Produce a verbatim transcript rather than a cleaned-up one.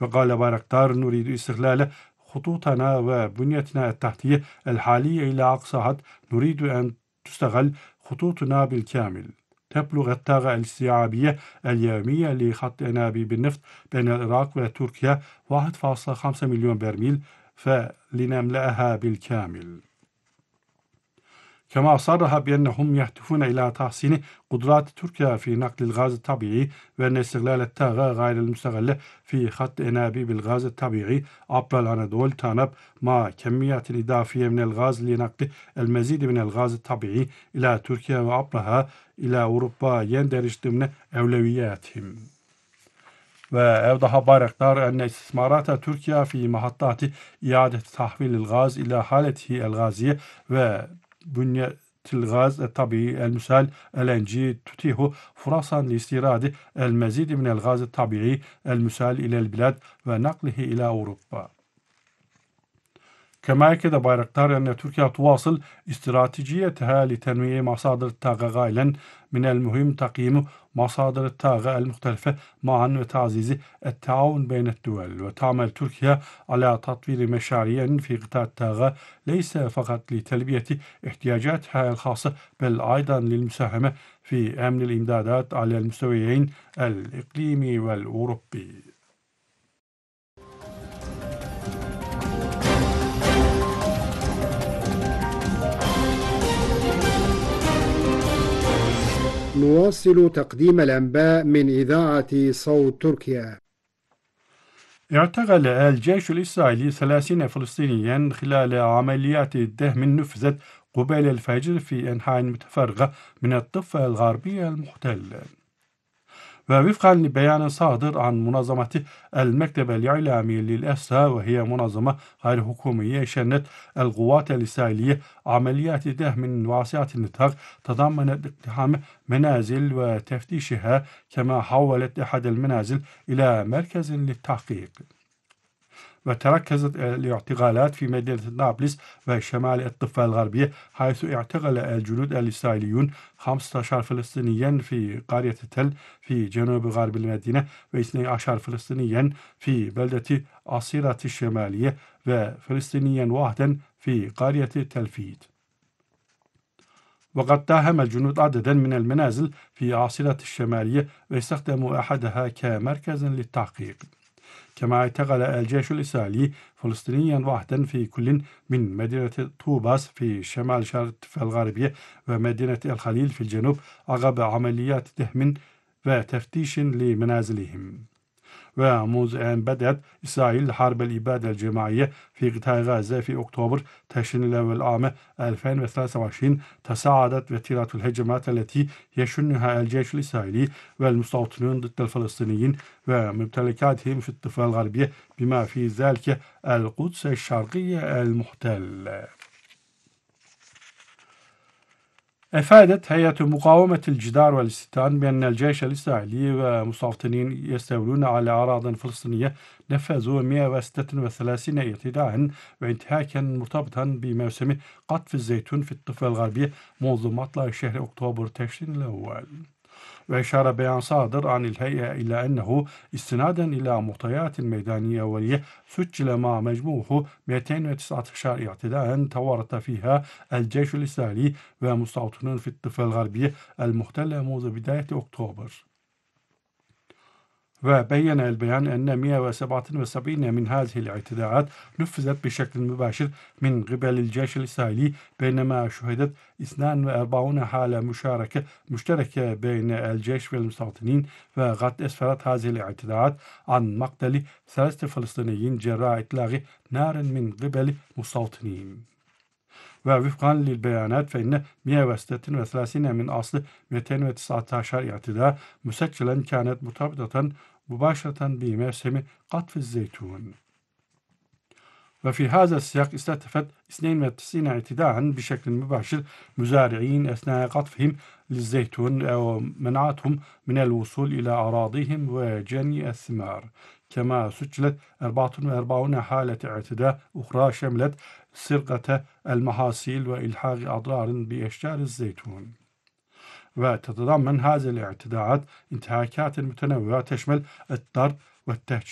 وقال بايرقتار: نريد استغلال خطوطنا وبنيتنا التحتية الحالية إلى أقصى حد. نريد أن تستغل خطوطنا بالكامل. تبلغ الطاقة الاستيعابية اليومية لخط أنابيب النفط بين العراق وتركيا واحد فاصلة خمسة مليون برميل، فلنملأها بالكامل. كما صرح بأنهم يهدفون إلى تحسين قدرات تركيا في نقل الغاز الطبيعي، وأن استغلال الطاقة غير المستغلة في خط أنابيب الغاز الطبيعي عبر الأناضول تنب مع كميات إضافية من الغاز لنقل المزيد من الغاز الطبيعي إلى تركيا وعبرها إلى أوروبا يندرج ضمن أولوياتهم. وأوضح بايرقتار أن استثمارات تركيا في محطات إعادة تحويل الغاز إلى حالته الغازية وبنية الغاز الطبيعي المسال إل إن جي تتيح فرصا لاستيراد المزيد من الغاز الطبيعي المسال إلى البلاد ونقله إلى أوروبا. كما أكد بايرقتار أن تركيا تواصل استراتيجيتها لتنويع مصادر الطاقة، قائلا: من المهم تقييم مصادر الطاقة المختلفة معا وتعزيز التعاون بين الدول. وتعمل تركيا على تطوير مشاريع في قطاع الطاقة ليس فقط لتلبية احتياجاتها الخاصة بل أيضا للمساهمة في أمن الإمدادات على المستويين الإقليمي والأوروبي. نواصل تقديم الأنباء من إذاعة صوت تركيا. اعتقل الجيش الإسرائيلي ثلاثين فلسطينيا خلال عمليات دهم نفذت قبيل الفجر في أنحاء متفرقة من الضفة الغربية المحتلة. ووفقا لبيان صادر عن منظمة المكتب الإعلامي للأسرى، وهي منظمة غير حكومية، شنت القوات الإسرائيلية عمليات دهم واسعة النطاق تضمنت اقتحام منازل وتفتيشها، كما حولت أحد المنازل إلى مركز للتحقيق. وتركزت الاعتقالات في مدينة نابلس وشمال الضفة الغربية، حيث اعتقل الجنود الإسرائيليون خمسة عشر فلسطينيا في قرية تل في جنوب غرب المدينة، واثني عشر فلسطينيا في بلدة عصيرة الشمالية، وفلسطينيا واحدا في قرية تلفيت. وقد داهم الجنود عددا من المنازل في عصيرة الشمالية واستخدموا أحدها كمركز للتحقيق. كما اعتقل الجيش الإسرائيلي فلسطينيا واحدا في كل من مدينة طوباس في شمال شرق الضفة الغربية ومدينة الخليل في الجنوب عقب عمليات دهم وتفتيش لمنازلهم. ومنذ أن بدأت إسرائيل حرب الإبادة الجماعية في قطاع غزة في أكتوبر تشرين الأول عام ألفين وثلاثة وعشرين، تصاعدت وتيرة الهجمات التي يشنها الجيش الإسرائيلي والمستوطنون ضد الفلسطينيين وممتلكاتهم في الضفة الغربية، بما في ذلك القدس الشرقية المحتلة. أفادت هيئة مقاومة الجدار والاستيطان بأن الجيش الإسرائيلي ومستوطنين يستولون على أراضٍ فلسطينية نفذوا مئة وستة وثلاثين اعتداءً وانتهاكًا مرتبطاً بموسم قطف الزيتون في الضفة الغربية منذ مطلع شهر أكتوبر تشرين الأول. وأشار بيان صادر عن الهيئة إلى أنه استنادا إلى معطيات ميدانية أولية سجل مع مجموعه مئتين وتسعة عشر اعتداء تورط فيها الجيش الإسرائيلي ومستوطنون في الضفة الغربية المحتلة منذ بداية أكتوبر. وبين البيان أن مئة وسبعة وسبعين من هذه الاعتداءات نفذت بشكل مباشر من قبل الجيش الإسرائيلي، بينما شهدت اثنين وأربعين حالة مشاركة مشتركة بين الجيش والمستوطنين. وقد أسفرت هذه الاعتداءات عن مقتل ثلاثة فلسطينيين جراء إطلاق نار من قبل مستوطنين. ووفقا للبيانات فإن مئة وستة وثلاثين من أصل مئتين وتسعة عشر اعتداء مسجلا كانت مرتبطة مباشرة بموسم قطف الزيتون. وفي هذا السياق استهدفت اثنين وتسعين اعتداء بشكل مباشر مزارعين أثناء قطفهم للزيتون أو منعتهم من الوصول إلى أراضيهم وجني الثمار. كما سجلت أربعة وأربعين حالة اعتداء أخرى شملت سرقة المحاصيل وإلحاق أضرار بأشجار الزيتون. وتتضمن هذه الاعتداءات انتهاكات متنوعة تشمل الضرب والتهجير